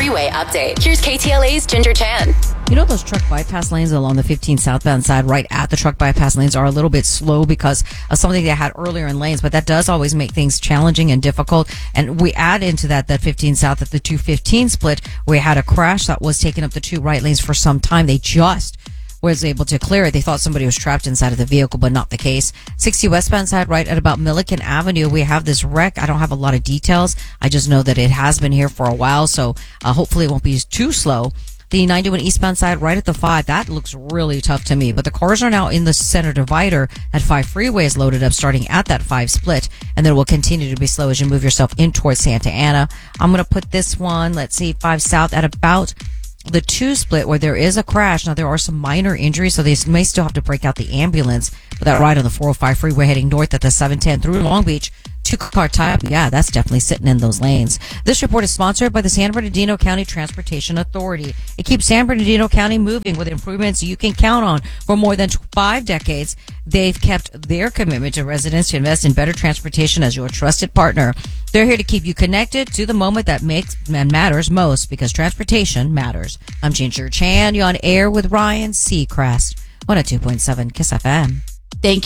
Freeway update. Here's KTLA's Ginger Chan. You know, those truck bypass lanes along the 15 southbound side right at the truck bypass lanes are a little bit slow because of something they had earlier in lanes, but that does always make things challenging and difficult. And we add into that 15 south at the 215 split, we had a crash that was taking up the two right lanes for some time. They just was able to clear it. They thought somebody was trapped inside of the vehicle, but not the case. 60 westbound side right at about Milliken Avenue, we have this wreck. I don't have a lot of details. I just know that it has been here for a while, so hopefully it won't be too slow. The 91 eastbound side right at the 5, that looks really tough to me. But the cars are now in the center divider. That 5 freeway is loaded up starting at that 5 split. And then it will continue to be slow as you move yourself in towards Santa Ana. I'm going to put this one, let's see, 5 south at about the 2 split where there is a crash. Now, there are some minor injuries, so they may still have to break out the ambulance. But that ride on the 405 freeway heading north at the 710 through Long Beach, 2-car tie-up, yeah, that's definitely sitting in those lanes. This report is sponsored by the San Bernardino County Transportation Authority. It keeps San Bernardino County moving with improvements you can count on. For more than 5 decades, they've kept their commitment to residents to invest in better transportation as your trusted partner. They're here to keep you connected to the moment that makes and matters most, because transportation matters. I'm Ginger Chan. You're on air with Ryan Seacrest, 102.7 KISS FM. Thank